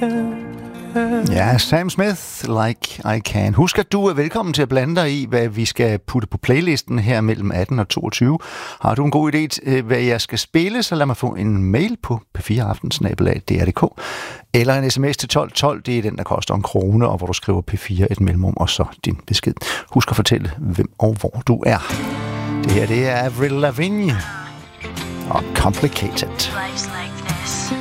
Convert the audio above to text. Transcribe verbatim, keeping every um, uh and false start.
Ja, Sam Smith, Like I Can. Husk, at du er velkommen til at blande dig i, hvad vi skal putte på playlisten her mellem atten og toogtyve. Har du en god idé til, hvad jeg skal spille, så lad mig få en mail på p fire aften snabel-a d r punktum d k eller en sms til tolv tolv. Det er den, der koster en krone, og hvor du skriver P fire et mellemrum, og så din besked. Husk at fortælle, hvem og hvor du er. Det her, det er Avril Lavigne og Complicated.